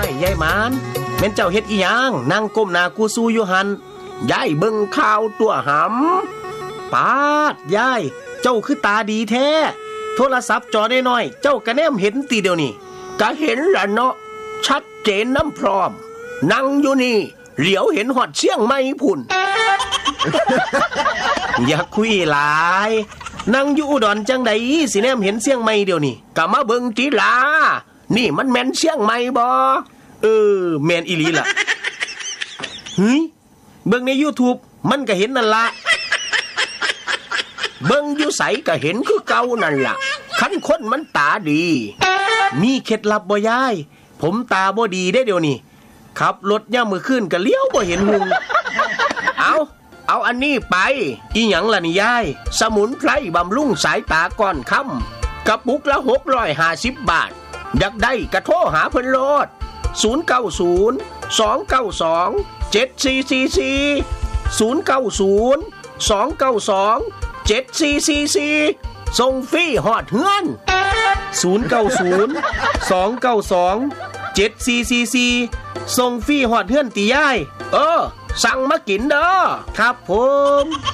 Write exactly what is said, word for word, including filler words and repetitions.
ายยายหมานแม่นเจ้าเฮ็ดอีหยังนั่งก้มหน้ากูสู้อยู่หันยายเบิ่งข่าวตัวหำปาดยายเจ้าคือตาดีแท้โทรศัพท์จอน้อยๆเจ้าก็แนมเห็นตีเดียวนี่ก็เห็นล่ะเนาะชัดเจนน้ำพร้อมนั่งอยู่นี่เหลียวเห็นหอดเชียงใหม่พุ่น อย่าคุยหลายนั่งอยู่อุดรจังใดสิแนมเห็นเชียงใหม่เดี๋ยวนี้ก็มาเบิ่งติล่ะนี่มันแม่นเชียงใหม่บ่เออแม่นอีหลีล่ะเฮ้ยเบิ่งใน YouTube มันก็เห็นนั่นล่ะเบิ่งอยู่ไสก็เห็นคือเก่านั่นล่ะคันคนมันตาดีมีเคล็ดลับบ่ยายผมตาบ่ดีได้เดี๋ยวนี้ขับรถย่ามมื้อคืนก็เลี้ยวบ่เห็นหุงเอาเอาอันนี้ไปอีหยังล่ะนี่ยายสมุนไพรบำรุงสายตาก่อนค่ำกระปุกละหกร้อยห้าสิบบาทอยากได้ก็โทรหาเพิ่นโลดศูนย์ เก้า ศูนย์ สอง เก้า สอง เจ็ด สี่ สี่ สี่ ศูนย์ เก้า ศูนย์ สอง เก้า สอง เจ็ด สี่ สี่ สี่ส่งฟรีฮอดเฮือนศูนย์ เก้า ศูนย์ สอง เก้า สอง เจ็ด สี่ สี่ สี่ส่งฟรีฮอดเฮือนติยายเออสั่งมากินเด้อครับผม